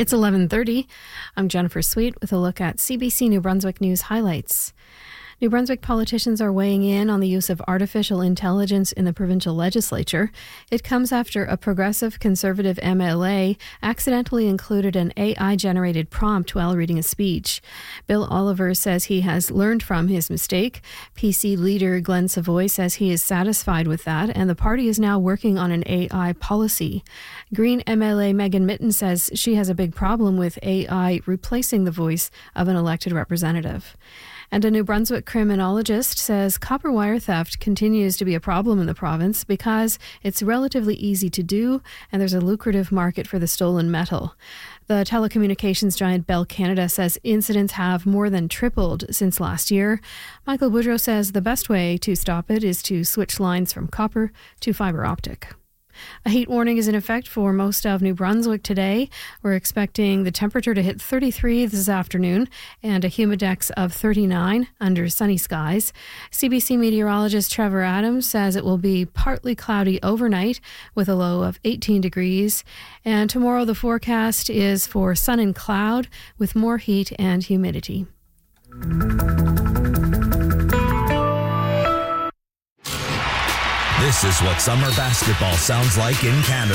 It's 11:30. I'm Jennifer Sweet with a look at CBC New Brunswick News highlights. New Brunswick politicians are weighing in on the use of artificial intelligence in the provincial legislature. It comes after a progressive Conservative MLA accidentally included an AI-generated prompt while reading a speech. Bill Oliver says he has learned from his mistake. PC leader Glenn Savoy says he is satisfied with that, and the party is now working on an AI policy. Green MLA Megan Mitten says she has a big problem with AI replacing the voice of an elected representative. And a New Brunswick criminologist says copper wire theft continues to be a problem in the province because it's relatively easy to do and there's a lucrative market for the stolen metal. The telecommunications giant Bell Canada says incidents have more than tripled since last year. Michael Boudreau says the best way to stop it is to switch lines from copper to fibre optic. A heat warning is in effect for most of New Brunswick today. We're expecting the temperature to hit 33 this afternoon and a humidex of 39 under sunny skies. CBC meteorologist Trevor Adams says it will be partly cloudy overnight with a low of 18 degrees. And tomorrow the forecast is for sun and cloud with more heat and humidity. This is what summer basketball sounds like in Canada.